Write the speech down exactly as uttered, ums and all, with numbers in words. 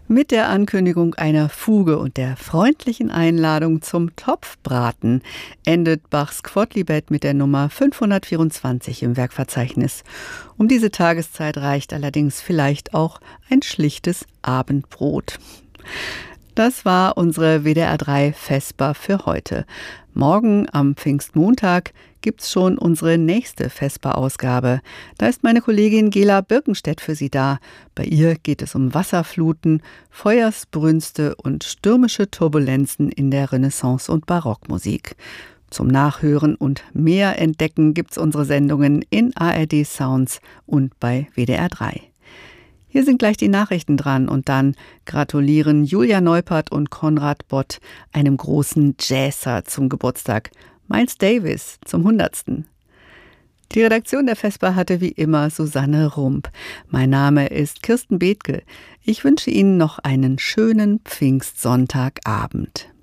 Mit der Ankündigung einer Fuge und der freundlichen Einladung zum Topfbraten endet Bachs Quodlibet mit der Nummer fünfhundertvierundzwanzig im Werkverzeichnis. Um diese Tageszeit reicht allerdings vielleicht auch ein schlichtes Abendbrot. Das war unsere W D R drei Vesper für heute. Morgen am Pfingstmontag gibt's schon unsere nächste Vesper-Ausgabe. Da ist meine Kollegin Gela Birkenstedt für Sie da. Bei ihr geht es um Wasserfluten, Feuersbrünste und stürmische Turbulenzen in der Renaissance- und Barockmusik. Zum Nachhören und mehr entdecken gibt's unsere Sendungen in A R D Sounds und bei W D R drei. Hier sind gleich die Nachrichten dran und dann gratulieren Julia Neupert und Konrad Bott einem großen Jazzer zum Geburtstag, Miles Davis zum hundertsten. Die Redaktion der Vesper hatte wie immer Susanne Rump. Mein Name ist Kirsten Bethke. Ich wünsche Ihnen noch einen schönen Pfingstsonntagabend.